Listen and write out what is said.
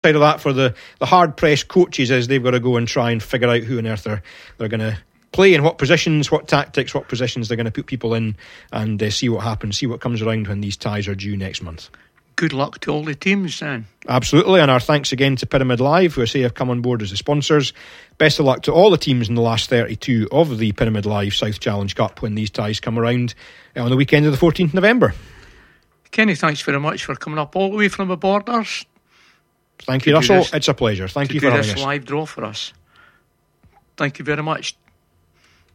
Side of that for the hard-pressed coaches is they've got to go and try and figure out who on earth they're going to play in what positions, what tactics, what positions they're going to put people in, and see what happens, see what comes around when these ties are due next month. Good luck to all the teams then. Absolutely, and our thanks again to Pyramid Live, who I say have come on board as the sponsors. Best of luck to all the teams in the last 32 of the Pyramid Live South Challenge Cup when these ties come around on the weekend of the 14th November. Kenny, thanks very much for coming up all the way from the borders. Thank you, Russell. It's a pleasure. Thank you for having us. To do this live draw for us. Thank you very much.